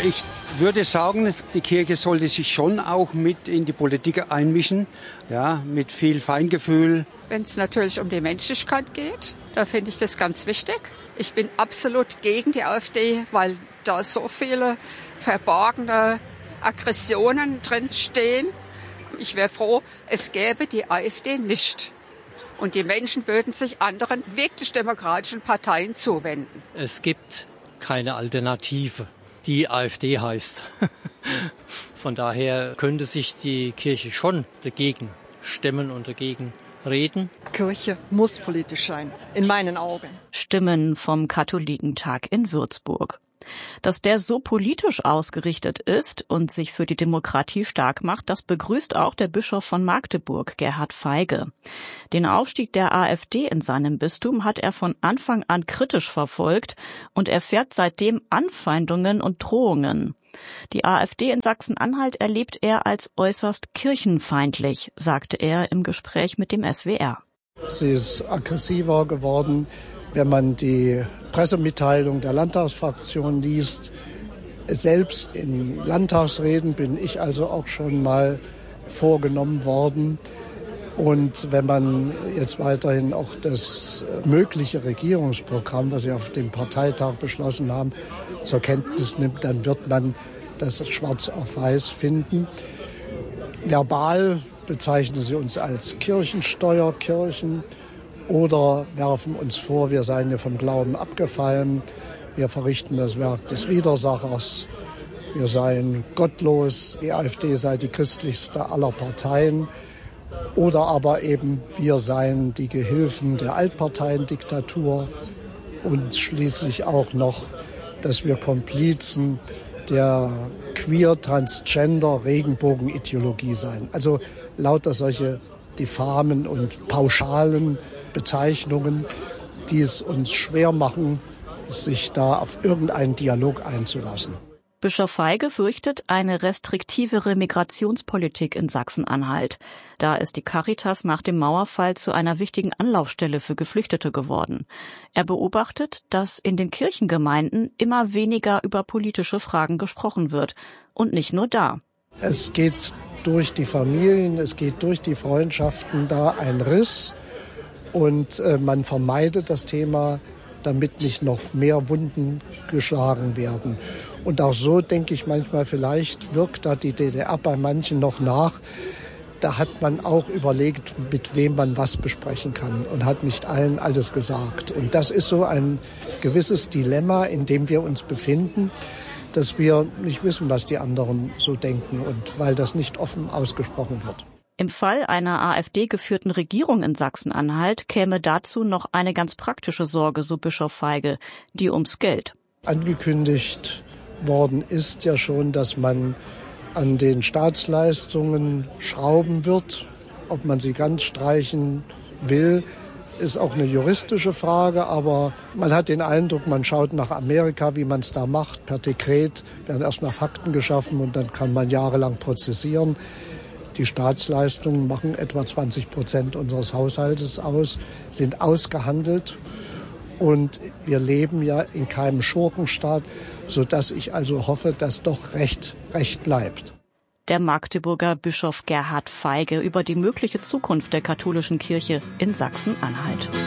Ich würde sagen, die Kirche sollte sich schon auch mit in die Politik einmischen, ja, mit viel Feingefühl. Wenn es natürlich um die Menschlichkeit geht, da finde ich das ganz wichtig. Ich bin absolut gegen die AfD, weil da so viele verborgene Aggressionen drin stehen. Ich wäre froh, es gäbe die AfD nicht. Und die Menschen würden sich anderen wirklich demokratischen Parteien zuwenden. Es gibt keine Alternative, die AfD heißt. Von daher könnte sich die Kirche schon dagegen stemmen und dagegen reden. Kirche muss politisch sein, in meinen Augen. Stimmen vom Katholikentag in Würzburg. Dass der so politisch ausgerichtet ist und sich für die Demokratie stark macht, das begrüßt auch der Bischof von Magdeburg, Gerhard Feige. Den Aufstieg der AfD in seinem Bistum hat er von Anfang an kritisch verfolgt und erfährt seitdem Anfeindungen und Drohungen. Die AfD in Sachsen-Anhalt erlebt er als äußerst kirchenfeindlich, sagte er im Gespräch mit dem SWR. Sie ist aggressiver geworden. Wenn man die Pressemitteilung der Landtagsfraktion liest, selbst in Landtagsreden bin ich also auch schon mal vorgenommen worden. Und wenn man jetzt weiterhin auch das mögliche Regierungsprogramm, was Sie auf dem Parteitag beschlossen haben, zur Kenntnis nimmt, dann wird man das schwarz auf weiß finden. Verbal bezeichnen sie uns als Kirchensteuerkirchen oder werfen uns vor, wir seien ja vom Glauben abgefallen, wir verrichten das Werk des Widersachers, wir seien gottlos, die AfD sei die christlichste aller Parteien. Oder aber eben, wir seien die Gehilfen der Altparteiendiktatur und schließlich auch noch, dass wir Komplizen der Queer-Transgender-Regenbogen-Ideologie seien. Also lauter solche diffamen und pauschalen Bezeichnungen, die es uns schwer machen, sich da auf irgendeinen Dialog einzulassen. Bischof Feige fürchtet eine restriktivere Migrationspolitik in Sachsen-Anhalt. Da ist die Caritas nach dem Mauerfall zu einer wichtigen Anlaufstelle für Geflüchtete geworden. Er beobachtet, dass in den Kirchengemeinden immer weniger über politische Fragen gesprochen wird. Und nicht nur da. Es geht durch die Familien, es geht durch die Freundschaften da ein Riss. Und man vermeidet das Thema, damit nicht noch mehr Wunden geschlagen werden. Und auch so denke ich manchmal, vielleicht wirkt da die DDR bei manchen noch nach. Da hat man auch überlegt, mit wem man was besprechen kann und hat nicht allen alles gesagt. Und das ist so ein gewisses Dilemma, in dem wir uns befinden, dass wir nicht wissen, was die anderen so denken und weil das nicht offen ausgesprochen wird. Im Fall einer AfD-geführten Regierung in Sachsen-Anhalt käme dazu noch eine ganz praktische Sorge, so Bischof Feige, die ums Geld. Angekündigt worden ist ja schon, dass man an den Staatsleistungen schrauben wird. Ob man sie ganz streichen will, ist auch eine juristische Frage, aber man hat den Eindruck, man schaut nach Amerika, wie man es da macht. Per Dekret werden erstmal Fakten geschaffen und dann kann man jahrelang prozessieren. Die Staatsleistungen machen etwa 20% unseres Haushaltes aus, sind ausgehandelt. Und wir leben ja in keinem Schurkenstaat, sodass ich also hoffe, dass doch Recht bleibt. Der Magdeburger Bischof Gerhard Feige über die mögliche Zukunft der katholischen Kirche in Sachsen-Anhalt.